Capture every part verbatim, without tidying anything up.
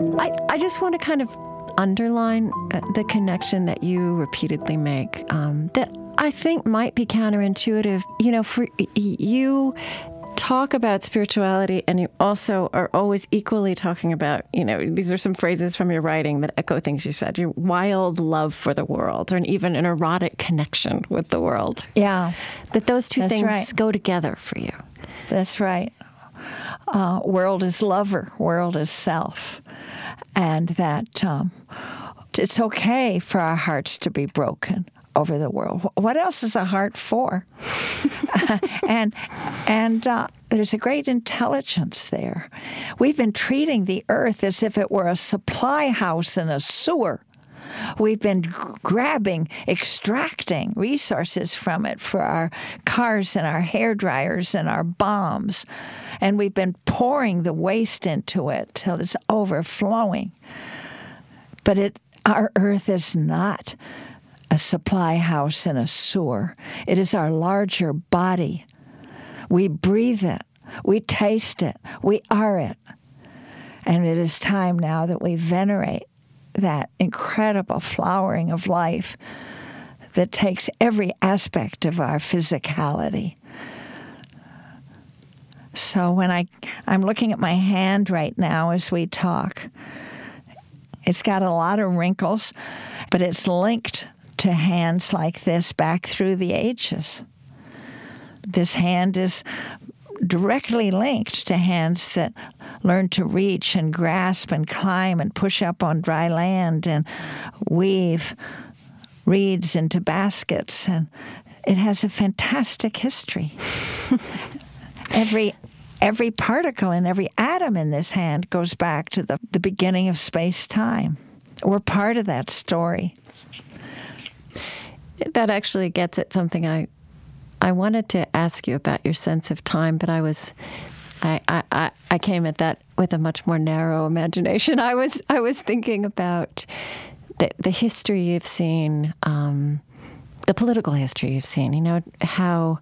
I, I just want to kind of underline uh, the connection that you repeatedly make um, that I think might be counterintuitive. You know, for you talk about spirituality, and you also are always equally talking about, you know, these are some phrases from your writing that echo things you said, your wild love for the world, or an, even an erotic connection with the world. Yeah. That those two That's things right. go together for you. That's right. Uh, world is lover, world is self. And that um, it's okay for our hearts to be broken over the world. What else is a heart for? and and uh, there's a great intelligence there. We've been treating the earth as if it were a supply house in a sewer. We've been grabbing, extracting resources from it for our cars and our hair dryers and our bombs. And we've been pouring the waste into it till it's overflowing. But it, our earth is not a supply house in a sewer. It is our larger body. We breathe it. We taste it. We are it. And it is time now that we venerate that incredible flowering of life that takes every aspect of our physicality. So when I, I'm looking at my hand right now as we talk, it's got a lot of wrinkles, but it's linked to hands like this back through the ages. This hand is directly linked to hands that learn to reach and grasp and climb and push up on dry land and weave reeds into baskets. And it has a fantastic history. every every particle and every atom in this hand goes back to the, the beginning of space-time. We're part of that story. That actually gets at something I I wanted to ask you about your sense of time, but I was I, I, I came at that with a much more narrow imagination. I was I was thinking about the the history you've seen, um, the political history you've seen. You know how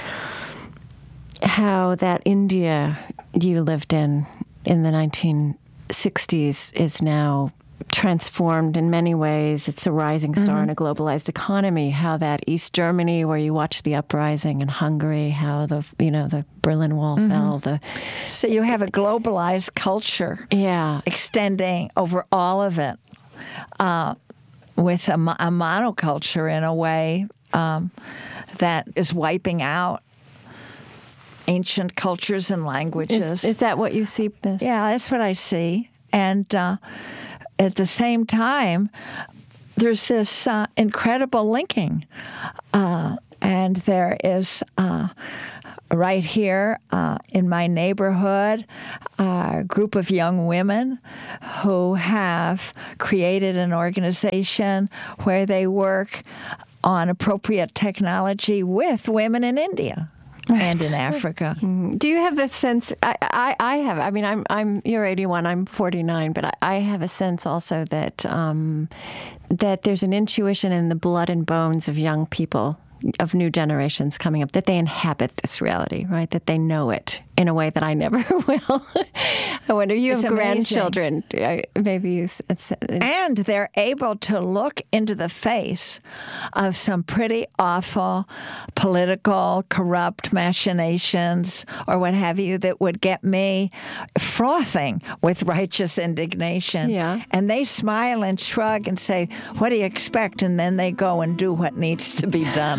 how that India you lived in in the nineteen sixties is now transformed in many ways. It's a rising star mm-hmm. in a globalized economy. How that East Germany, where you watch the uprising, and Hungary, how the you know the Berlin Wall mm-hmm. fell. The so you have a globalized culture, yeah, extending over all of it, uh, with a, a monoculture in a way um, that is wiping out ancient cultures and languages. Is, is that what you see? This? Yeah, that's what I see, and. Uh, At the same time, there's this uh, incredible linking. Uh, and there is, uh, right here uh, in my neighborhood, a group of young women who have created an organization where they work on appropriate technology with women in India. And in Africa. Do you have a sense? I, I, I have. I mean, I'm I'm you're eighty-one. I'm forty-nine. But I, I have a sense also that um, that there's an intuition in the blood and bones of young people, of new generations coming up, that they inhabit this reality, right? That they know it in a way that I never will. I wonder, you it's have amazing. grandchildren. Maybe you... It's, and they're able to look into the face of some pretty awful political, corrupt machinations or what have you that would get me frothing with righteous indignation. Yeah. And they smile and shrug and say, what do you expect? And then they go and do what needs to be done.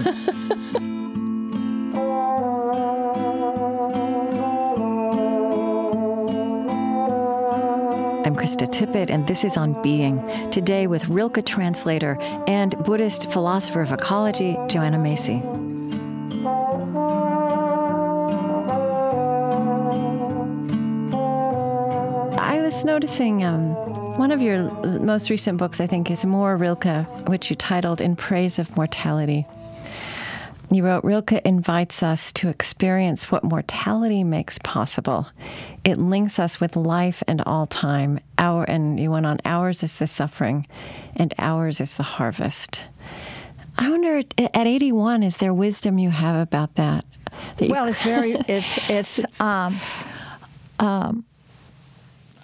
I'm Krista Tippett, and this is On Being. Today with Rilke translator and Buddhist philosopher of ecology, Joanna Macy. I was noticing um, one of your most recent books, I think, is more Rilke, which you titled In Praise of Mortality. You wrote, Rilke invites us to experience what mortality makes possible. It links us with life and all time. Our, and you went on, ours is the suffering, and ours is the harvest. I wonder, at eighty-one, is there wisdom you have about that? that well, it's very, it's, it's, um, um,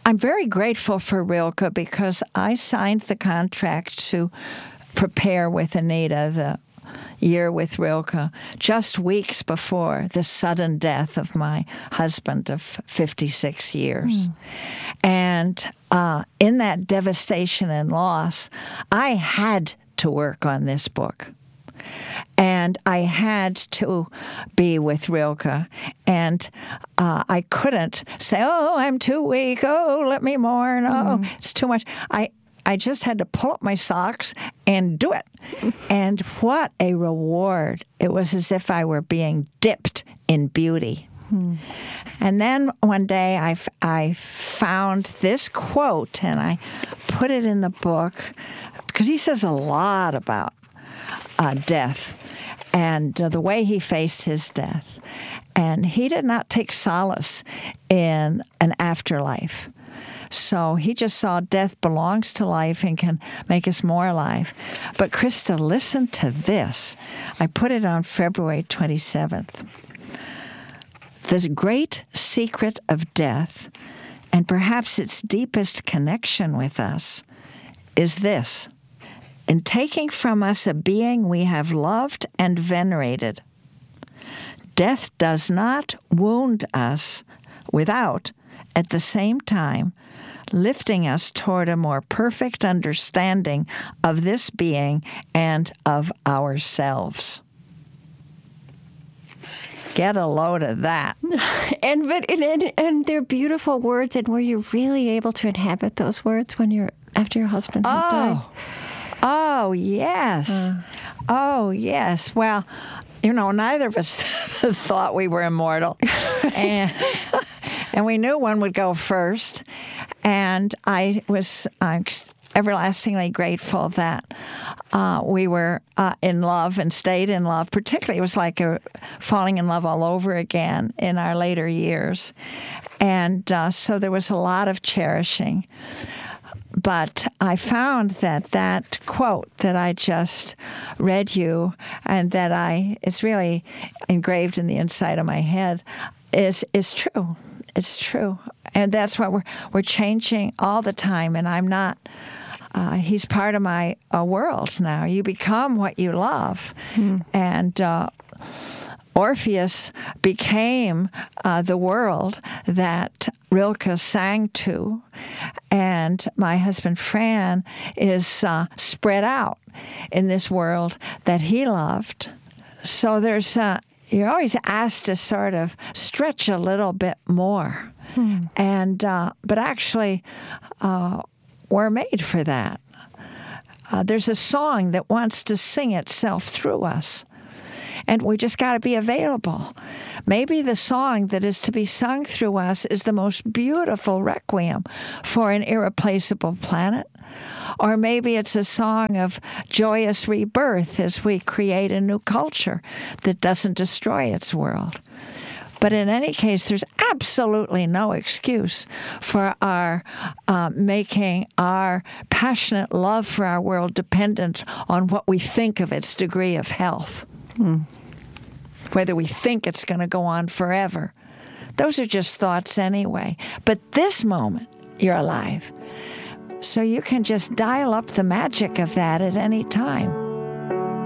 I'm very grateful for Rilke because I signed the contract to prepare with Anita the year with Rilke just weeks before the sudden death of my husband of fifty-six years. Mm. And uh, in that devastation and loss, I had to work on this book. And I had to be with Rilke. And uh, I couldn't say, oh, I'm too weak. Oh, let me mourn. Oh, mm. it's too much. I I just had to pull up my socks and do it. And what a reward. It was as if I were being dipped in beauty. Hmm. And then one day I, I found this quote, and I put it in the book, because he says a lot about uh, death and uh, the way he faced his death. And he did not take solace in an afterlife. So he just saw death belongs to life and can make us more alive. But Krista, listen to this. I put it on February twenty-seventh. The great secret of death, and perhaps its deepest connection with us, is this. In taking from us a being we have loved and venerated, death does not wound us without, at the same time, lifting us toward a more perfect understanding of this being and of ourselves. Get a load of that. And but and, and they're beautiful words. And were you really able to inhabit those words when you're after your husband had oh. died? Oh yes. Uh. Oh yes. Well, you know, neither of us thought we were immortal, and and we knew one would go first. And I was uh, everlastingly grateful that uh, we were uh, in love and stayed in love. Particularly, it was like a falling in love all over again in our later years. And uh, so there was a lot of cherishing. But I found that that quote that I just read you and that I, it's really engraved in the inside of my head, is is true. It's true. And that's why we're we're changing all the time. And I'm not, uh, he's part of my uh, world now. You become what you love. Mm. And uh, Orpheus became uh, the world that Rilke sang to. And my husband, Fran, is uh, spread out in this world that he loved. So there's uh, you're always asked to sort of stretch a little bit more. Hmm. And uh, but actually, uh, we're made for that. Uh, there's a song that wants to sing itself through us. And we just got to be available. Maybe the song that is to be sung through us is the most beautiful requiem for an irreplaceable planet. Or maybe it's a song of joyous rebirth as we create a new culture that doesn't destroy its world. But in any case, there's absolutely no excuse for our uh, making our passionate love for our world dependent on what we think of its degree of health. Hmm. Whether we think it's going to go on forever. Those are just thoughts anyway. But this moment, you're alive. So you can just dial up the magic of that at any time.